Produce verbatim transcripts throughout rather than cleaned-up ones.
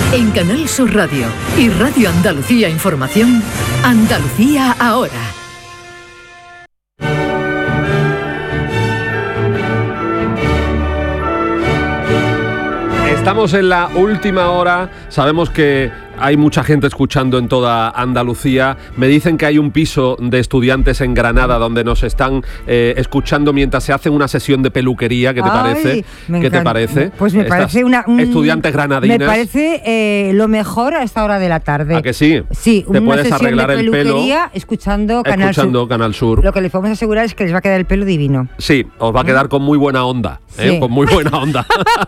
En Canal Sur Radio y Radio Andalucía Información, Andalucía ahora. Estamos en la última hora, sabemos que hay mucha gente escuchando en toda Andalucía. Me dicen que hay un piso de estudiantes en Granada donde nos están eh, escuchando mientras se hace una sesión de peluquería. ¿Qué te Ay, parece? Me ¿Qué encanta. te parece? Pues me Estas parece una... Un, estudiantes granadinas. Me parece eh, lo mejor a esta hora de la tarde. ¿A que sí? Sí, Te una puedes sesión arreglar de el pelo peluquería escuchando Canal escuchando Sur. Canal Sur. Lo que les podemos asegurar es que les va a quedar el pelo divino. Sí, os va a quedar con muy buena onda, ¿eh? Sí. Con muy buena onda.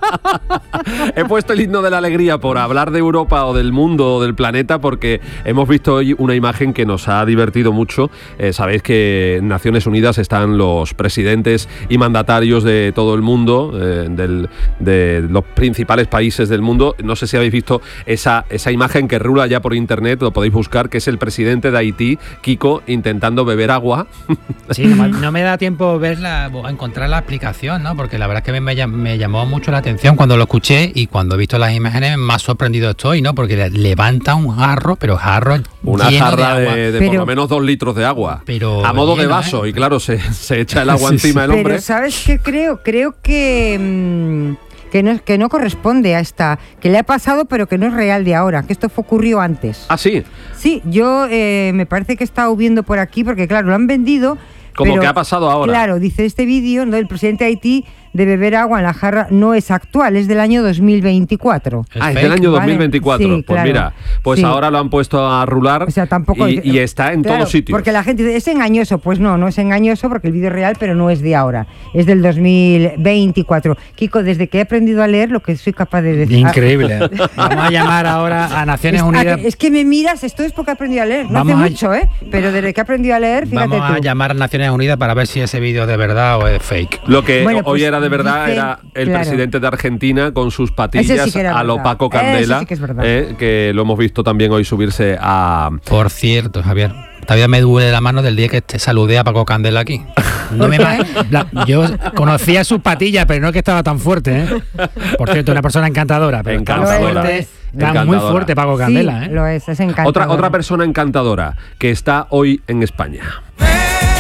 He puesto el himno de la alegría por hablar de Europa o del mundo o del planeta, porque hemos visto hoy una imagen que nos ha divertido mucho. Eh, sabéis que en Naciones Unidas están los presidentes y mandatarios de todo el mundo, eh, del, de los principales países del mundo. No sé si habéis visto esa, esa imagen que rula ya por internet, lo podéis buscar, que es el presidente de Haití, Kiko, intentando beber agua. Sí, no, no me da tiempo verla o encontrar la explicación, ¿no? Porque la verdad es que me, me llamó mucho la atención cuando lo escuché, y cuando he visto las imágenes más sorprendido estoy, ¿no? Porque levanta un jarro, pero jarro una lleno jarra de, agua. de, de pero, por lo menos dos litros de agua, pero a modo lleno, de vaso, ¿eh? Y claro, se, se echa el agua Sí, encima sí. del hombre. Pero ¿sabes qué creo? Creo que... Mmm, Que no, que no corresponde a esta, que le ha pasado pero que no es real de ahora, que esto fue, ocurrió antes. Ah, sí. Sí, yo eh, me parece que he estado viendo por aquí, porque claro, lo han vendido. Como pero, que ha pasado ahora. Claro, dice este vídeo, ¿no? El presidente de Haití de beber agua en la jarra no es actual, es del año dos mil veinticuatro. Es Ah, es fake. del año Vale, dos mil veinticuatro. sí, Pues claro. mira, pues Sí. ahora lo han puesto a rular, O sea, tampoco y, y está en claro, todos sitios. Porque la gente dice, es engañoso. Pues no, no es engañoso porque el vídeo es real, pero no es de ahora. Es del dos mil veinticuatro. Kiko, desde que he aprendido a leer, lo que soy capaz de decir. Increíble. Vamos a llamar ahora a Naciones Es, Unidas. es que me miras, esto es porque he aprendido a leer. No Vamos hace a- mucho, ¿eh? Pero desde que he aprendido a leer, fíjate Vamos a tú. llamar a Naciones Unidas para ver si ese vídeo es de verdad o es fake. Lo que Bueno, hoy pues, era de verdad dicen, era el claro. presidente de Argentina con sus patillas Ese sí que era a lo verdad. Paco Ese Candela, sí que es verdad. eh, que lo hemos visto también hoy subirse a... Por cierto, Javier, todavía me duele la mano del día que te saludé a Paco Candela aquí. No me ma- la- yo conocía sus patillas, pero no que estaba tan fuerte, ¿eh? Por cierto, una persona encantadora, pero está Encantadora. fuerte, está Encantadora. muy fuerte Paco Candela, Sí, ¿eh? lo es, es encantador. Otra, otra persona encantadora que está hoy en España.